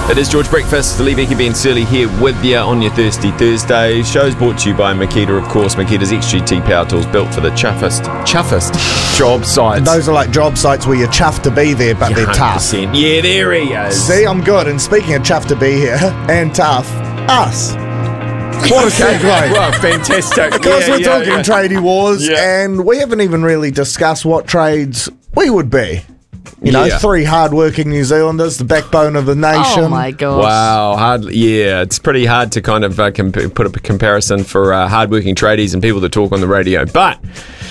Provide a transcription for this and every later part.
It is George Breakfast. Lee, Becky, Ben, Surly here with you on your Thirsty Thursday. Show's brought to you by Makita, of course. Makita's XGT power tools built for the chuffest job sites. Those are like job sites where you're chuffed to be there, but they're tough. Yeah, there he is. See, I'm good. And speaking of chuffed to be here and tough, us. What a segue. Well, fantastic. Because we're talking tradie wars, Yeah. and we haven't even really discussed what trades we would be. You know, three hard-working New Zealanders, the backbone of the nation. Oh my gosh. Wow, it's pretty hard to kind of put a comparison for hardworking tradies and people that talk on the radio. But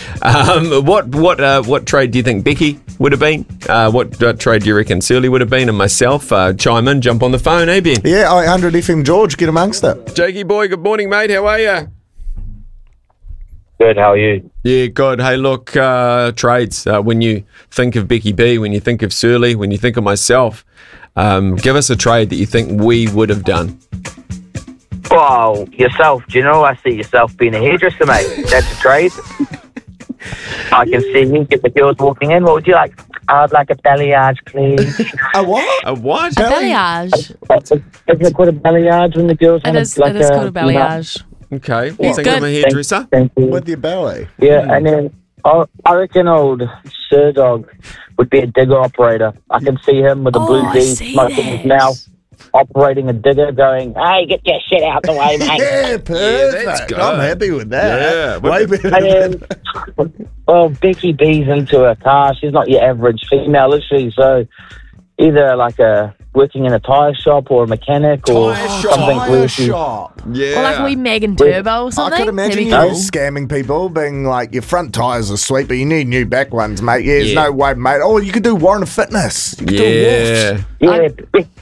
what trade do you think Becky would have been? What trade do you reckon Surly would have been? And myself, chime in, jump on the phone, eh, Ben? Yeah, 800 FM George, get amongst it. Jakey boy, good morning, mate. How are you? Good, how are you? Yeah, good. Hey, look, trades. When you think of Becky B, when you think of Surly, when you think of myself, give us a trade that you think we would have done. Well, yourself, do you know, I see yourself being a hairdresser, mate. That's a trade. I can see you get the girls walking in. What would you like? I'd like a balayage, please. A what? A what? A balayage. Isn't it called a balayage when the girls It is called a balayage. Okay. He's Think good. of a hairdresser? Thank you. With your belly. Yeah, and then I reckon old Sir Dog would be a digger operator. I can see him with a blue I jeans, see smoking his that. mouth, operating a digger, going, "Hey, get your shit out the way, mate." Yeah, perfect. that's good. I'm happy with that. Yeah. Way better And then, well, Becky B's into her car. She's not your average female, is she? So either like working in a tyre shop or a mechanic or something where she's shop. Yeah. Or like a wee Megan Turbo or I something. could imagine you That'd be cool. scamming people, being like, your front tyres are sweet, but you need new back ones, mate. Yeah, there's Yeah. no way, mate. Oh, you could do Warren Fitness. You could do Wolves. Yeah. yeah.